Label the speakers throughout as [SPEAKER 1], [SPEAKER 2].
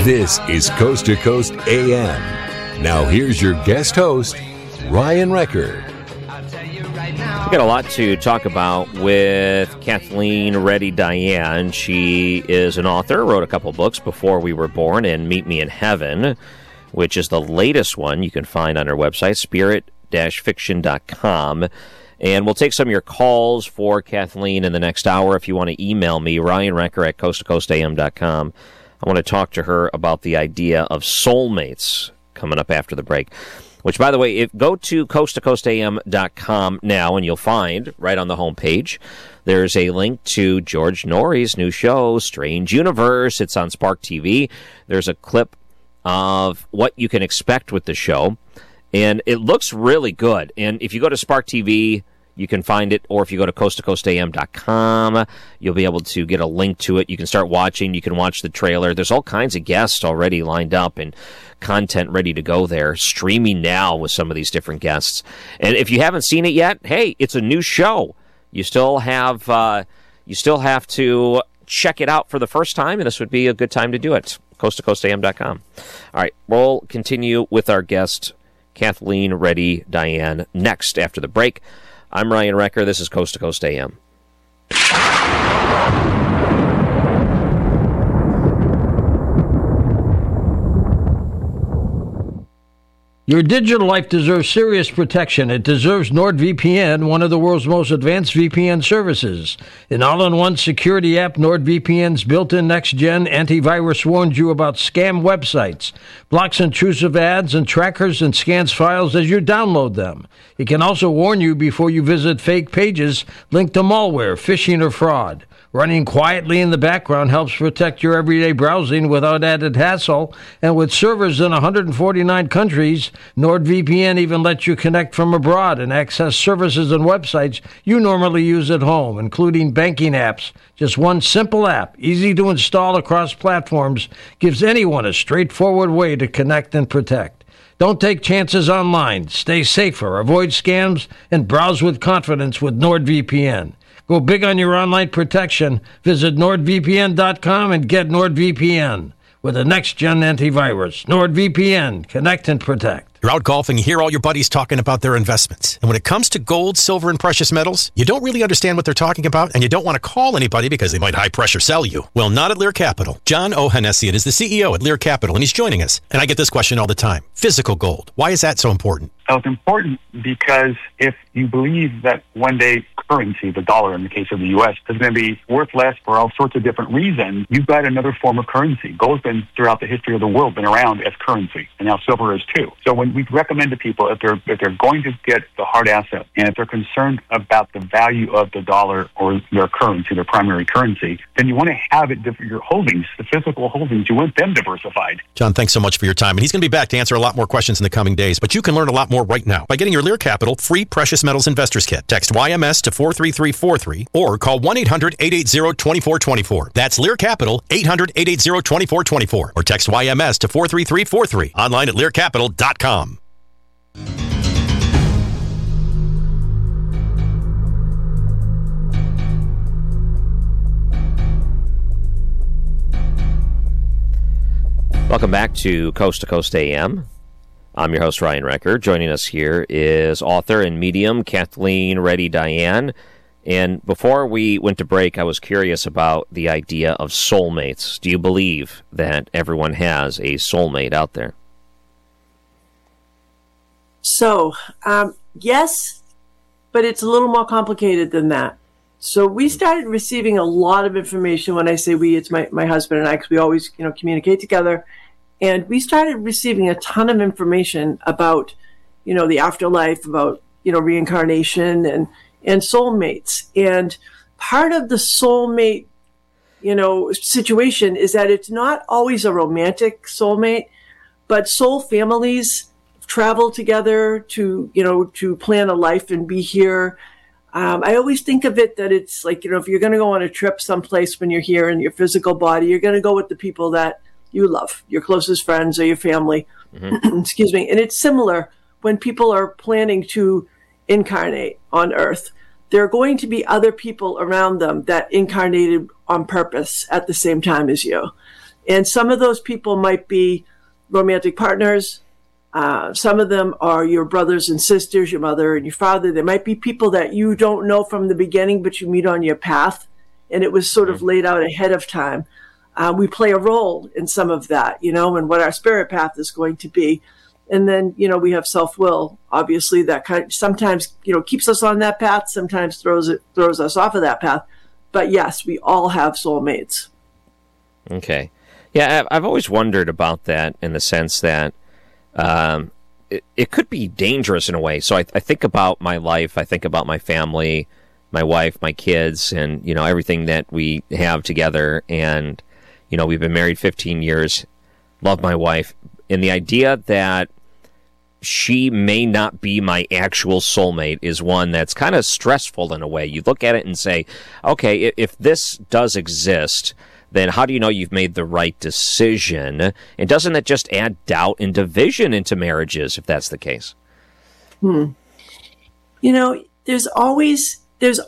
[SPEAKER 1] This is Coast to Coast AM. Now here's your guest host, Ryan Recker.
[SPEAKER 2] We've got a lot to talk about with Kathleen Reddy Diane. She is an author, wrote a couple books, Before We Were Born and Meet Me in Heaven, which is the latest one you can find on her website, spirit-fiction.com. And we'll take some of your calls for Kathleen in the next hour. If you want to email me, Ryan Recker at coasttocoastam.com. I want to talk to her about the idea of soulmates coming up after the break. Which, by the way, go to coasttocoastam.com now, and you'll find right on the homepage there's a link to George Norrie's new show, Strange Universe. It's on Spark TV. There's a clip of what you can expect with the show, and it looks really good. And if you go to Spark TV, you can find it, or if you go to coasttocoastam.com, you'll be able to get a link to it. You can start watching. You can watch the trailer. There's all kinds of guests already lined up and content ready to go there, streaming now with some of these different guests. And if you haven't seen it yet, hey, it's a new show. You still have to check it out for the first time, and this would be a good time to do it. coasttocoastam.com. All right, we'll continue with our guest, Kathleen Reddy Diane, next after the break. I'm Ryan Recker. This is Coast to Coast AM.
[SPEAKER 3] Your digital life deserves serious protection. It deserves NordVPN, one of the world's most advanced VPN services. An all-in-one security app, NordVPN's built-in next-gen antivirus warns you about scam websites, blocks intrusive ads and trackers, and scans files as you download them. It can also warn you before you visit fake pages linked to malware, phishing, or fraud. Running quietly in the background helps protect your everyday browsing without added hassle. And with servers in 149 countries, NordVPN even lets you connect from abroad and access services and websites you normally use at home, including banking apps. Just one simple app, easy to install across platforms, gives anyone a straightforward way to connect and protect. Don't take chances online. Stay safer, avoid scams, and browse with confidence with NordVPN. Go big on your online protection. Visit NordVPN.com and get NordVPN with a next-gen antivirus. NordVPN. Connect and protect.
[SPEAKER 4] You're out golfing, you hear all your buddies talking about their investments. And when it comes to gold, silver, and precious metals, you don't really understand what they're talking about, and you don't want to call anybody because they might high-pressure sell you. Well, not at Lear Capital. John Ohanessian is the CEO at Lear Capital, and he's joining us. And I get this question all the time. Physical gold. Why is that so important?
[SPEAKER 5] Well, it's important because if you believe that one day currency, the dollar in the case of the U.S., is going to be worth less for all sorts of different reasons, you've got another form of currency. Gold's been, throughout the history of the world, been around as currency, and now silver is too. So when we recommend to people, if they're going to get the hard asset, and if they're concerned about the value of the dollar or their currency, their primary currency, then you want to have it, your holdings, the physical holdings, you want them diversified.
[SPEAKER 4] John, thanks so much for your time. And he's going to be back to answer a lot more questions in the coming days. But you can learn a lot more right now by getting your Lear Capital free Precious Metals Investors Kit. Text YMS to 43343 or call 1-800-880-2424. That's Lear Capital, 800-880-2424. Or text YMS to 43343. Online at learcapital.com.
[SPEAKER 2] Welcome back to Coast AM. I'm your host, Ryan Recker. Joining us here is author and medium Kathleen Reddy Diane. And before we went to break, I was curious about the idea of soulmates. Do you believe that everyone has a soulmate out there?
[SPEAKER 6] So, yes, but it's a little more complicated than that. So we started receiving a lot of information. When I say we, it's my husband and I, because we always, communicate together. And we started receiving a ton of information about, the afterlife, about, reincarnation and soulmates. And part of the soulmate, situation is that it's not always a romantic soulmate, but soul families travel together to plan a life and be here. I always think of it that it's like, if you're going to go on a trip someplace when you're here in your physical body, you're going to go with the people that you love, your closest friends or your family. Mm-hmm. Excuse me. And it's similar when people are planning to incarnate on Earth. There are going to be other people around them that incarnated on purpose at the same time as you. And some of those people might be romantic partners. Some of them are your brothers and sisters, your mother and your father. There might be people that you don't know from the beginning, but you meet on your path, and it was sort of laid out ahead of time. We play a role in some of that, and what our spirit path is going to be. And then, we have self-will, obviously, that sometimes, keeps us on that path, sometimes throws us off of that path. But yes, we all have soulmates.
[SPEAKER 2] Okay. Yeah, I've always wondered about that in the sense that it could be dangerous in a way. So I think about my life, I think about my family, my wife, my kids, and, everything that we have together. And, we've been married 15 years, love my wife. And the idea that she may not be my actual soulmate is one that's kind of stressful in a way. You look at it and say, okay, if this does exist, then how do you know you've made the right decision? And doesn't that just add doubt and division into marriages if that's the case?
[SPEAKER 6] There's always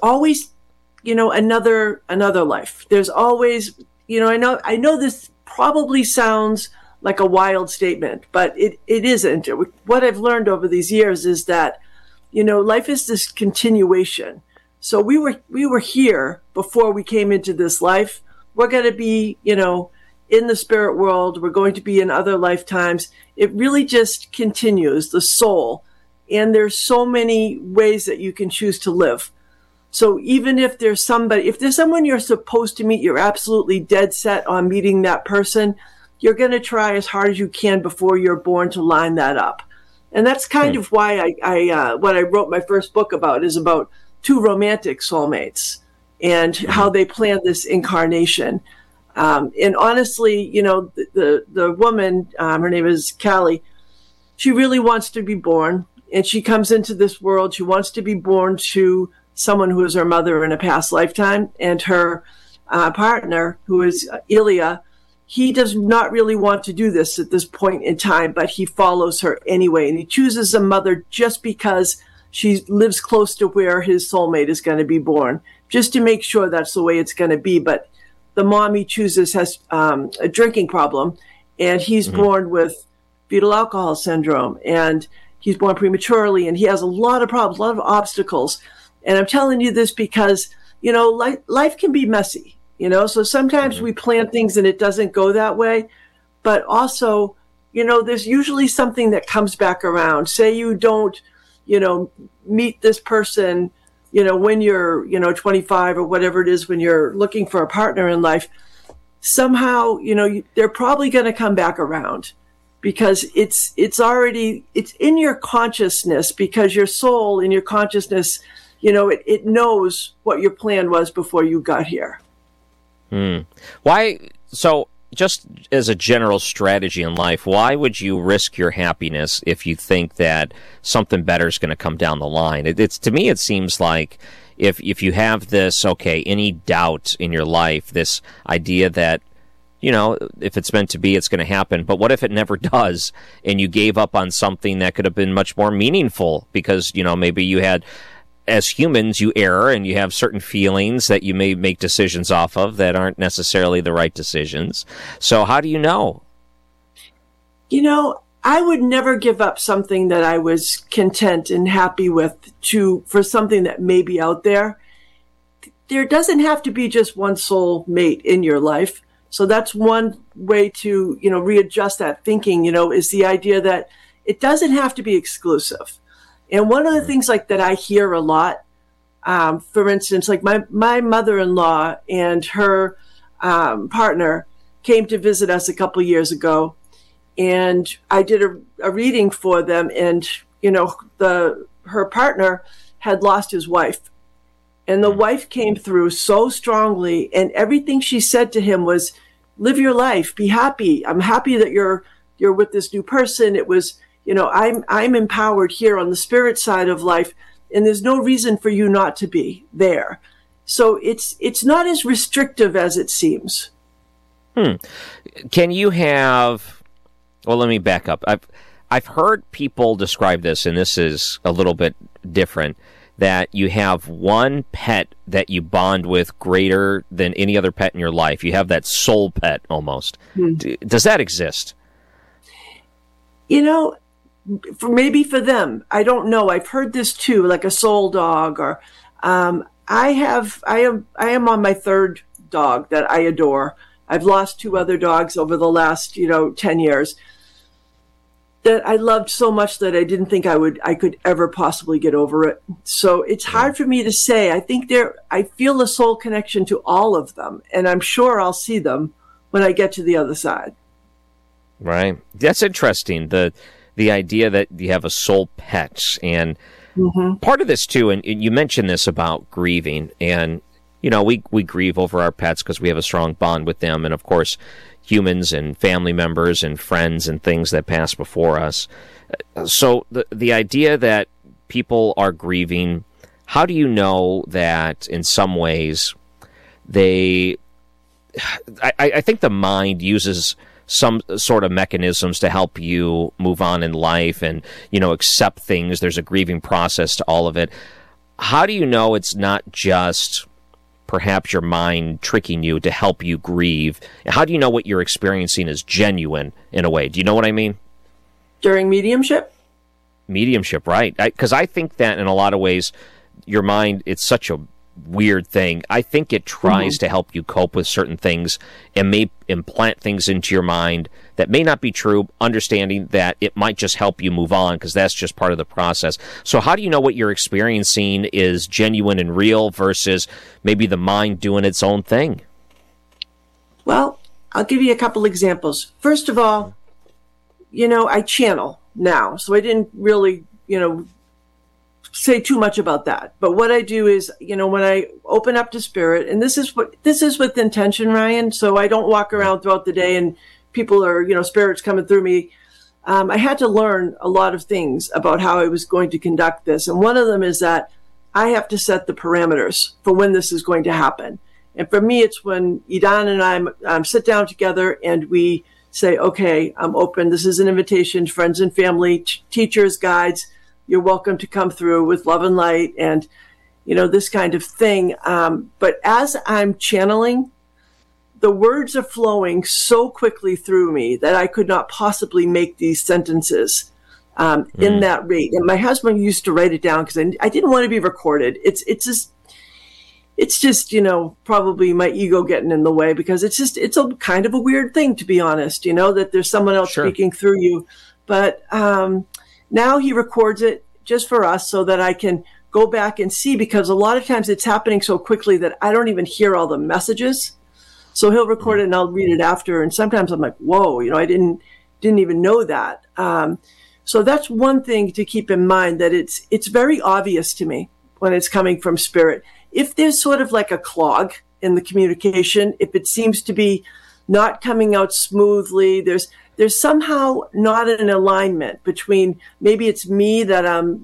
[SPEAKER 6] another life. There's always, I know this probably sounds like a wild statement, but it isn't. What I've learned over these years is that, life is this continuation. So we were here before we came into this life. We're going to be, in the spirit world. We're going to be in other lifetimes. It really just continues, the soul. And there's so many ways that you can choose to live. So even if there's someone you're supposed to meet, you're absolutely dead set on meeting that person, you're going to try as hard as you can before you're born to line that up. And that's kind of why what I wrote my first book about is about two romantic soulmates and how they plan this incarnation. And honestly, the woman, her name is Callie, she really wants to be born, and she comes into this world. She wants to be born to someone who is her mother in a past lifetime, and her partner, who is Ilya, he does not really want to do this at this point in time, but he follows her anyway. And he chooses a mother just because she lives close to where his soulmate is going to be born, just to make sure that's the way it's going to be. But the mom he chooses has a drinking problem, and he's born with fetal alcohol syndrome, and he's born prematurely, and he has a lot of problems, a lot of obstacles. And I'm telling you this because, life can be messy. So sometimes we plan things and it doesn't go that way. But also, there's usually something that comes back around. Say you don't, meet this person, when you're, 25 or whatever it is, when you're looking for a partner in life. Somehow, they're probably going to come back around because it's in your consciousness, because your soul in your consciousness, it knows what your plan was before you got here.
[SPEAKER 2] Why? So just as a general strategy in life, why would you risk your happiness if you think that something better is going to come down the line? It's to me, it seems like if you have this, any doubt in your life, this idea that, if it's meant to be, it's going to happen. But what if it never does and you gave up on something that could have been much more meaningful because, maybe you had... As humans, you err and you have certain feelings that you may make decisions off of that aren't necessarily the right decisions. So how do you know?
[SPEAKER 6] I would never give up something that I was content and happy with for something that may be out there. There doesn't have to be just one soul mate in your life. So that's one way to, readjust that thinking, is the idea that it doesn't have to be exclusive. And one of the things like that I hear a lot, for instance, like my mother-in-law and her partner came to visit us a couple of years ago, and I did a reading for them, and her partner had lost his wife, and the wife came through so strongly, and everything she said to him was, "Live your life, be happy. I'm happy that you're with this new person." It was, I'm empowered here on the spirit side of life, and there's no reason for you not to be there. So it's not as restrictive as it seems.
[SPEAKER 2] Can you have? Well, let me back up. I've heard people describe this, and this is a little bit different. that you have one pet that you bond with greater than any other pet in your life. You have that soul pet almost. Does that exist?
[SPEAKER 6] You know, maybe for them, I don't know. I've heard this too, like a soul dog, or I am on my third dog that I adore. I've lost 2 other dogs over the last, 10 years that I loved so much that I didn't think I could ever possibly get over it. So it's hard for me to say. I feel a soul connection to all of them, and I'm sure I'll see them when I get to the other side.
[SPEAKER 2] Right. That's interesting. The idea that you have a soul pet, and part of this too, and you mentioned this about grieving, and we grieve over our pets because we have a strong bond with them, and of course humans and family members and friends and things that pass before us. So the idea that people are grieving, how do you know that in some ways I think the mind uses some sort of mechanisms to help you move on in life and, accept things. There's a grieving process to all of it. How do you know it's not just perhaps your mind tricking you to help you grieve? How do you know what you're experiencing is genuine in a way? Do you know what I mean?
[SPEAKER 6] During mediumship?
[SPEAKER 2] Mediumship, right. Because I think that in a lot of ways, your mind, it's such a weird thing. I think it tries to help you cope with certain things and may implant things into your mind that may not be true, understanding that it might just help you move on because that's just part of the process. So how do you know what you're experiencing is genuine and real versus maybe the mind doing its own thing?
[SPEAKER 6] Well, I'll give you a couple examples. First of all, I channel now, so I didn't really, say too much about that. But what I do is, when I open up to spirit, and this is with intention, Ryan, so I don't walk around throughout the day and people are, spirits coming through me. I had to learn a lot of things about how I was going to conduct this. And one of them is that I have to set the parameters for when this is going to happen. And for me, it's when Idan and I sit down together and we say, okay, I'm open. This is an invitation to friends and family, teachers, guides. You're welcome to come through with love and light and, this kind of thing. But as I'm channeling, the words are flowing so quickly through me that I could not possibly make these sentences in that rate. And my husband used to write it down because I didn't want to be recorded. It's just, probably my ego getting in the way because it's a kind of a weird thing, to be honest, that there's someone else speaking through you. But now he records it just for us so that I can go back and see, because a lot of times it's happening so quickly that I don't even hear all the messages. So he'll record it and I'll read it after. And sometimes I'm like, whoa, I didn't even know that. So that's one thing to keep in mind, that it's very obvious to me when it's coming from spirit. If there's sort of like a clog in the communication, if it seems to be not coming out smoothly, there's somehow not an alignment between, maybe it's me that I'm,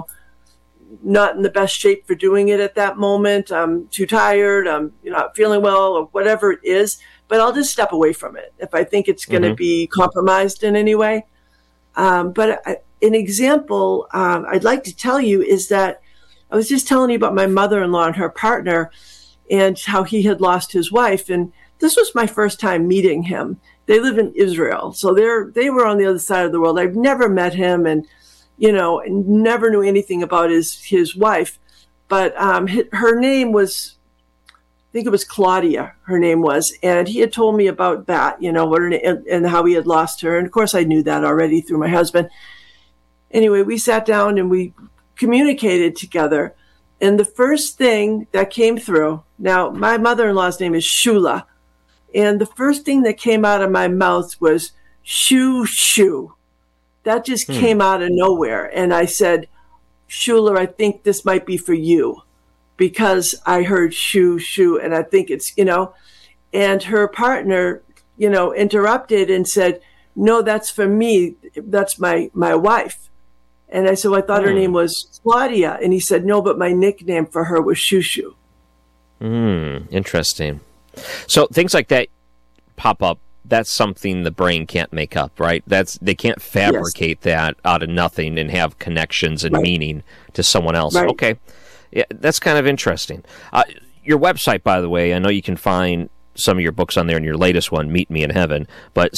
[SPEAKER 6] not in the best shape for doing it at that moment. I'm too tired. I'm not feeling well, or whatever it is, but I'll just step away from it if I think it's going to be compromised in any way. But an example I'd like to tell you is that I was just telling you about my mother-in-law and her partner and how he had lost his wife. And this was my first time meeting him. They live in Israel. So they were on the other side of the world. I've never met him and, never knew anything about his wife. But her name was, I think it was Claudia, her name was. And he had told me about that, and how he had lost her. And of course I knew that already through my husband. Anyway, we sat down and we communicated together. And the first thing that came through, now my mother-in-law's name is Shula. And the first thing that came out of my mouth was shoo, shoo. That just came out of nowhere. And I said, Shula, I think this might be for you, because I heard shoo, shoo. And I think it's, and her partner, interrupted and said, no, that's for me. That's my wife. And I said, well, I thought her name was Claudia. And he said, no, but my nickname for her was Shoo Shoo.
[SPEAKER 2] Interesting. So things like that pop up. That's something the brain can't make up, right? They can't fabricate that out of nothing and have connections and meaning to someone else.
[SPEAKER 6] Right.
[SPEAKER 2] Okay. Yeah, that's kind of interesting. Your website, by the way, I know you can find some of your books on there, and your latest one, Meet Me in Heaven, but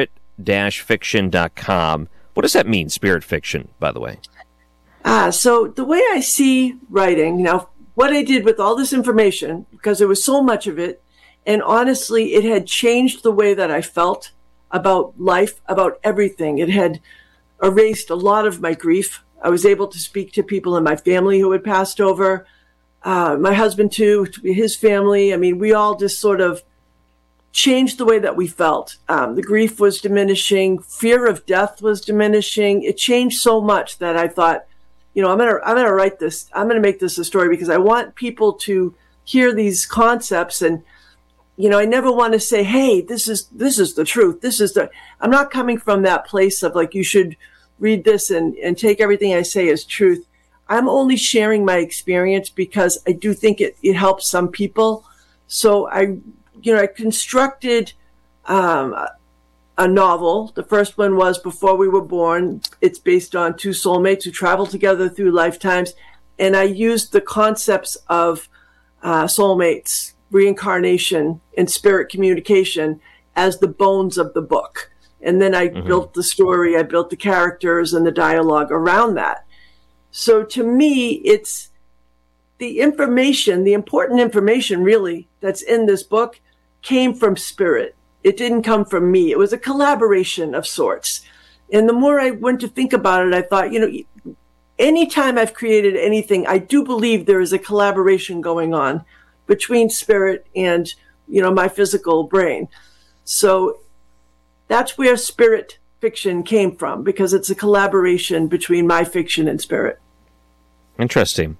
[SPEAKER 2] spirit-fiction.com. What does that mean, spirit fiction, by the way?
[SPEAKER 6] So the way I see writing, now, what I did with all this information, because there was so much of it, and honestly, it had changed the way that I felt about life, about everything. It had erased a lot of my grief. I was able to speak to people in my family who had passed over, my husband too, his family. I mean, we all just sort of changed the way that we felt. The grief was diminishing. Fear of death was diminishing. It changed so much that I thought, I'm gonna write this. I'm gonna make this a story because I want people to hear these concepts. And I never want to say, hey, this is the truth. I'm not coming from that place of like, you should read this and take everything I say as truth. I'm only sharing my experience because I do think it helps some people. So I constructed a novel. The first one was Before We Were Born. It's based on two soulmates who travel together through lifetimes. And I used the concepts of soulmates, reincarnation, and spirit communication as the bones of the book. And then I built the story, I built the characters and the dialogue around that. So to me, it's the information, the important information really that's in this book came from spirit. It didn't come from me. It was a collaboration of sorts. And the more I went to think about it, I thought, anytime I've created anything, I do believe there is a collaboration going on between spirit and, my physical brain. So that's where spirit fiction came from, because it's a collaboration between my fiction and spirit.
[SPEAKER 2] Interesting.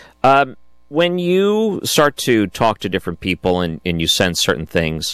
[SPEAKER 2] When you start to talk to different people and you sense certain things,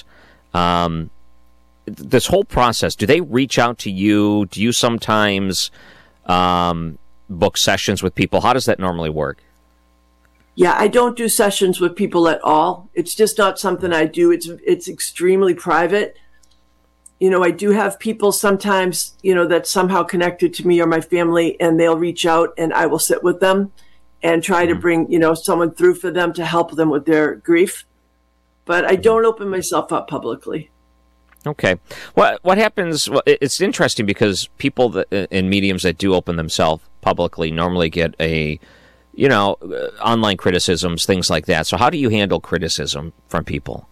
[SPEAKER 2] this whole process, do they reach out to you? Do you sometimes book sessions with people? How does that normally work?
[SPEAKER 6] Yeah, I don't do sessions with people at all. It's just not something I do. It's extremely private. I do have people sometimes, that's somehow connected to me or my family, and they'll reach out and I will sit with them and try to bring, someone through for them to help them with their grief. But I don't open myself up publicly.
[SPEAKER 2] Okay. What happens, it's interesting because people and mediums that do open themselves publicly normally get online criticisms, things like that. So how do you handle criticism from people?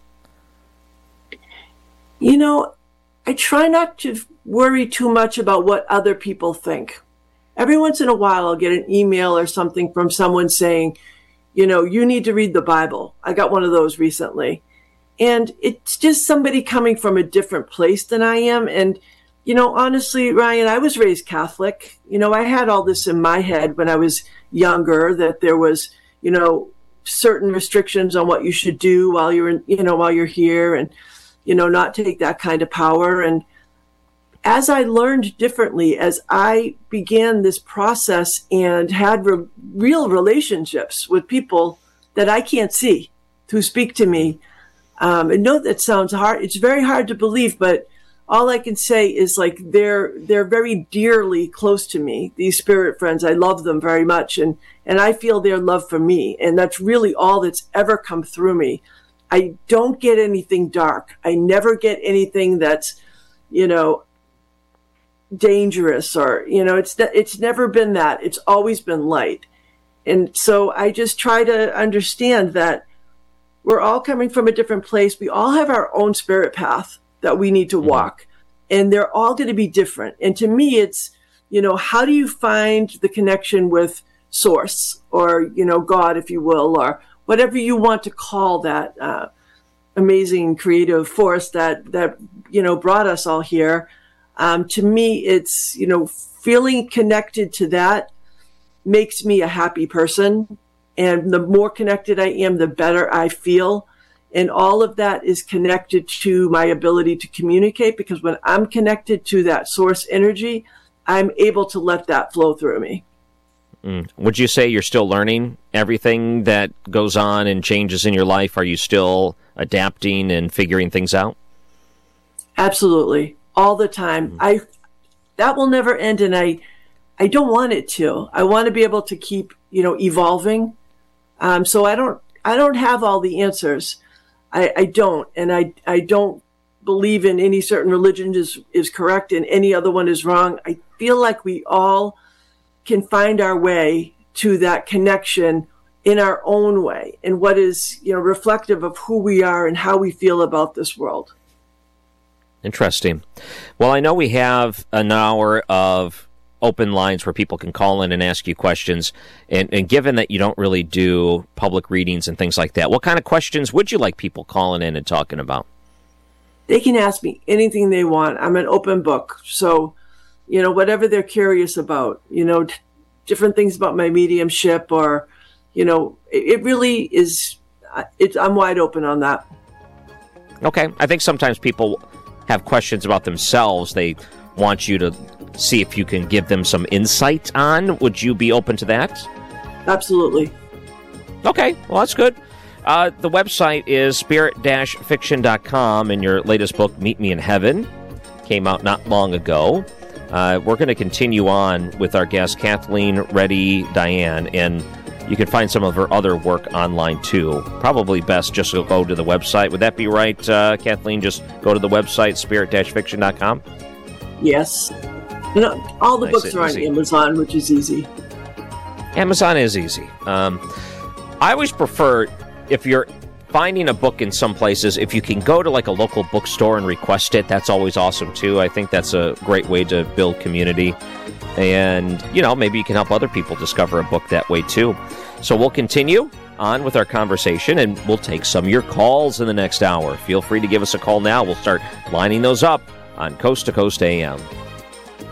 [SPEAKER 6] I try not to worry too much about what other people think. Every once in a while, I'll get an email or something from someone saying, you need to read the Bible. I got one of those recently. And it's just somebody coming from a different place than I am. And, honestly, Ryan, I was raised Catholic. I had all this in my head when I was younger, that there was, certain restrictions on what you should do while you're here, and, not take that kind of power. And as I learned differently, as I began this process and had real relationships with people that I can't see, who speak to me, I know that sounds hard. It's very hard to believe, but all I can say is like they're very dearly close to me. These spirit friends, I love them very much, and I feel their love for me, and that's really all that's ever come through me. I don't get anything dark. I never get anything that's, dangerous or, it's never been that. It's always been light. And so I just try to understand that we're all coming from a different place. We all have our own spirit path that we need to walk, and they're all going to be different. And to me, it's, how do you find the connection with source or, God, if you will, or whatever you want to call that amazing creative force that brought us all here. To me, it's, feeling connected to that makes me a happy person. And the more connected I am, the better I feel. And all of that is connected to my ability to communicate, because when I'm connected to that source energy, I'm able to let that flow through me.
[SPEAKER 2] Would you say you're still learning everything that goes on and changes in your life? Are you still adapting and figuring things out?
[SPEAKER 6] Absolutely. All the time. That will never end, and I don't want it to. I want to be able to keep, evolving. So I don't have all the answers. I don't, and I don't believe in any certain religion is correct and any other one is wrong. I feel like we all can find our way to that connection in our own way, and what is, reflective of who we are and how we feel about this world.
[SPEAKER 2] Interesting. Well, I know we have an hour of open lines where people can call in and ask you questions, and given that you don't really do public readings and things like that, what kind of questions would you like people calling in and talking about?
[SPEAKER 6] They can ask me anything they want. I'm an open book. So, whatever they're curious about, different things about my mediumship, or, it really is, I'm wide open on that.
[SPEAKER 2] Okay. I think sometimes people have questions about themselves. They want you to see if you can give them some insight on. Would you be open to that?
[SPEAKER 6] Absolutely.
[SPEAKER 2] Okay. Well, that's good. The website is spirit-fiction.com, and your latest book, Meet Me in Heaven, came out not long ago. We're going to continue on with our guest, Kathleen Reddy Diane, and you can find some of her other work online, too. Probably best just to go to the website. Would that be right, Kathleen? Just go to the website, spirit-fiction.com?
[SPEAKER 6] Yes. All the books are on Amazon, which is easy.
[SPEAKER 2] Amazon is easy. I always prefer, if you're finding a book in some places, if you can go to like a local bookstore and request it, that's always awesome too. I think that's a great way to build community. And, maybe you can help other people discover a book that way too. So we'll continue on with our conversation, and we'll take some of your calls in the next hour. Feel free to give us a call now. We'll start lining those up on Coast to Coast AM.